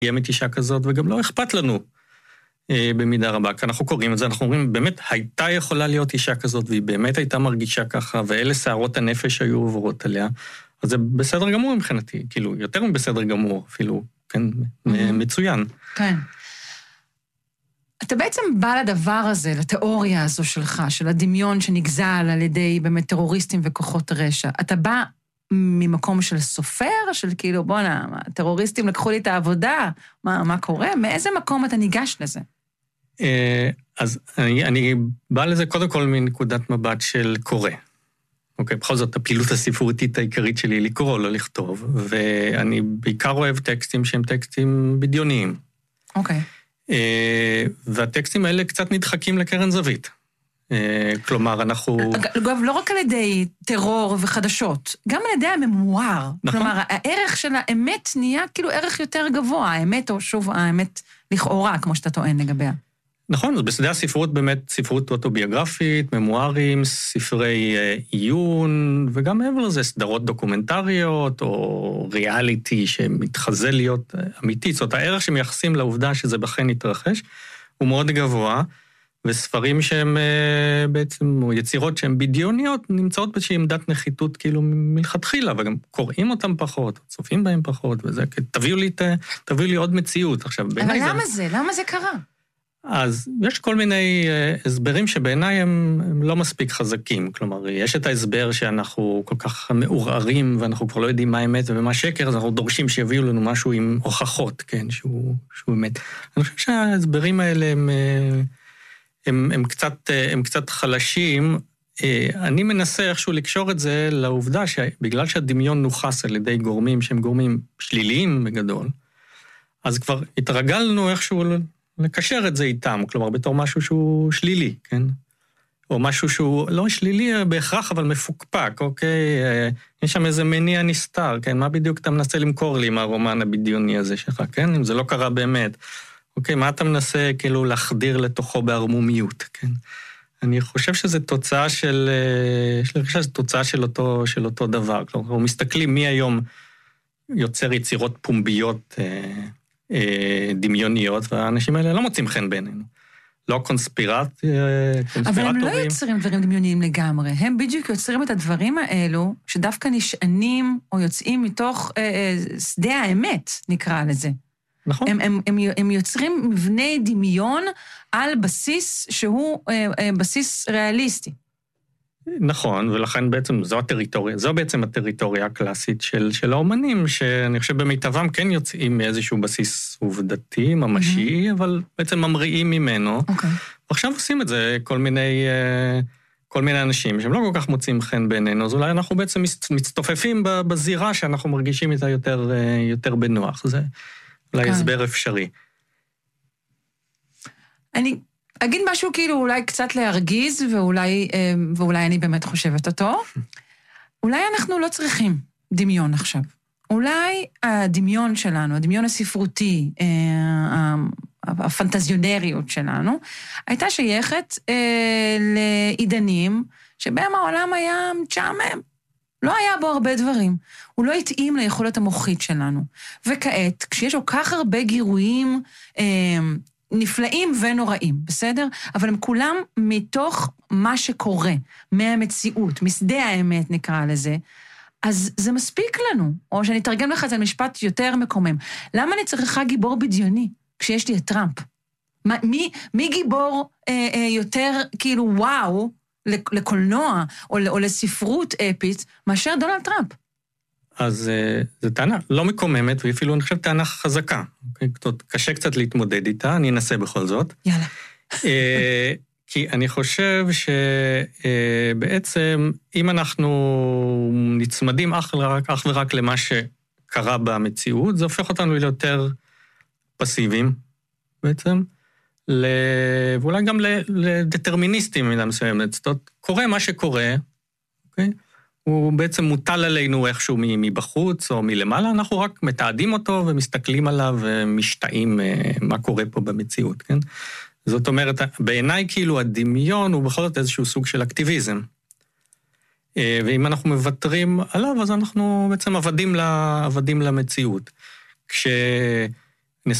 קיימת אישה כזאת, וגם לא אכפת לנו במידה רבה. כי אנחנו קוראים את זה, אנחנו אומרים, באמת הייתה יכולה להיות אישה כזאת, והיא באמת הייתה מרגישה ככה, ואלה שערות הנפש היו עוברות עליה, אז זה בסדר גמור מבחינתי, כאילו, יותר מבסדר גמור, אפילו, כן, מצוין. כן. אתה בעצם בא לדבר הזה, לתיאוריה הזו שלך, של הדמיון שנגזל על ידי באמת טרוריסטים וכוחות רשע. אתה בא ממקום של סופר, של כאילו, בוא'נה, הטרוריסטים לקחו לי את העבודה, מה קורה? מאיזה מקום אתה ניגש לזה? אז אני בא לזה קודם כל מנקודת מבט של קורא. אוקיי, בכל זאת, הפעילות הספרותית העיקרית שלי היא לקרוא, לא לכתוב, ואני בעיקר אוהב טקסטים שהם טקסטים בדיוניים. אוקיי. והטקסטים האלה קצת נדחקים לקרן זווית. כלומר, אנחנו... אגב, לא רק על ידי טרור וחדשות, גם על ידי הממואר. נכון. כלומר, הערך של האמת נהיה כאילו ערך יותר גבוה, האמת או שוב האמת לכאורה, כמו שאתה טוען לגביה. נכון, אז בשדה הספרות באמת ספרות אוטוביוגרפית, ממוארים, ספרי עיון, וגם מעבר לזה סדרות דוקומנטריות או ריאליטי שמתחזה להיות אמיתי. זאת אומרת, הערך שמייחסים לעובדה שזה בכן התרחש, הוא מאוד גבוה, וספרים שהם בעצם, או יצירות שהן בדיוניות, נמצאות באיזושהי עמדת נחיתות כאילו מלכתחילה, וגם קוראים אותם פחות, צופים בהם פחות, וזה, תביאו לי עוד מציאות. עכשיו, אבל למה זה? למה זה קרה? אז יש כל מיני הסברים שבעיניי הם לא מספיק חזקים, כלומר, יש את ההסבר שאנחנו כל כך מעורערים, ואנחנו כבר לא יודעים מה האמת ומה שקר, אז אנחנו דורשים שיביאו לנו משהו עם הוכחות, כן, שהוא אמת. אני חושב שההסברים האלה הם קצת חלשים. אני מנסה איכשהו לקשור את זה לעובדה שבגלל שהדמיון נוחס על ידי גורמים שהם גורמים שליליים בגדול, אז כבר התרגלנו איכשהו לקשר את זה איתם, כלומר בתור משהו שהוא שלילי, כן? או משהו שהוא לא שלילי בהכרח, אבל מפוקפק, אוקיי? יש שם איזה מניע נסתר, כן? מה בדיוק אתה מנסה למכור לי מהרומן הבדיוני הזה שלך, כן? אם זה לא קרה באמת. אוקיי, מה אתה מנסה כאילו להחדיר לתוכו בהרמומיות, כן? אני חושב שזה תוצאה של אותו דבר. כלומר, אנחנו מסתכלים מי היום יוצר יצירות פומביות דמיוניות, והאנשים האלה לא מוצאים חן בעינינו. לא קונספירטורים. אבל הם לא יוצרים דברים דמיוניים לגמרי. הם בדיוק יוצרים את הדברים האלו, שדווקא נשענים או יוצאים מתוך שדה האמת, נקרא לזה. נכון. הם יוצרים מבני דמיון על בסיס שהוא בסיס ריאליסטי. נכון, ולכן בעצם זו בעצם הטריטוריה הקלאסית של האומנים, שאני חושב במיטבם כן יוצאים מאיזשהו בסיס עובדתי, ממשי, אבל בעצם ממריאים ממנו. ועכשיו עושים את זה כל מיני אנשים שהם לא כל כך מוצאים חן בעינינו, אז אולי אנחנו בעצם מצטופפים בזירה שאנחנו מרגישים איתה יותר בנוח. זה אולי הסבר אפשרי. אני אגיד משהו כאילו אולי קצת להרגיז, ואולי אני באמת חושבת אותו. אולי אנחנו לא צריכים דמיון עכשיו. אולי הדמיון שלנו, הדמיון הספרותי, הפנטזיונריות שלנו, הייתה שייכת לעידנים שבהם העולם היה משעמם. לא היה בו הרבה דברים. הוא לא התאים ליכולת המוחית שלנו. וכעת, כשיש כל כך הרבה גירויים נפלאים ונוראים, בסדר? אבל הם כולם מתוך מה שקורה, מהמציאות, משדה האמת נקרא לזה, אז זה מספיק לנו. או שאני אתרגם לך את זה משפט יותר מקומם. למה אני צריכה גיבור בדיוני כשיש לי את טראמפ? מי גיבור יותר כאילו וואו לקולנוע או לספרות אפית מאשר דונלד טראמפ? אז זו טענה לא מקוממת, ואפילו אני חושב טענה חזקה. קשה קצת להתמודד איתה, אני אנסה בכל זאת. יאללה. כי אני חושב שבעצם אם אנחנו נצמדים אך ורק למה שקרה במציאות, זה הופך אותנו ליותר פסיביים בעצם, ואולי גם לדטרמיניסטים במידה מסוימת. זאת אומרת, קורה מה שקורה, אוקיי? הוא בעצם מוטל עלינו איכשהו מבחוץ או מלמעלה, אנחנו רק מתעדים אותו ומסתכלים עליו ומשתאים מה קורה פה במציאות, כן? זאת אומרת, בעיניי כאילו הדמיון הוא בכל זאת איזשהו סוג של אקטיביזם. ואם אנחנו מוותרים עליו, אז אנחנו בעצם עבדים למציאות.